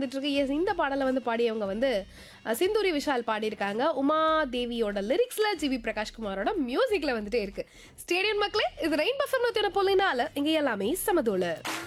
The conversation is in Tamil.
வந்துட்டு இருக்கு. எஸ், இந்த பாடலை வந்து பாடியவங்க வந்து சிந்தூரி விஷால் பாடியிருக்காங்க. உமா தேவியோட லிரிக்ஸ்ல ஜிவி பிரகாஷ்குமாரோட மியூசிக்ல வந்துட்டே இருக்கு. ஸ்டேடியம் மக்களே, இது ரெயின் பஃபர் 101.4 இங்க எல்லாமே சமதோல.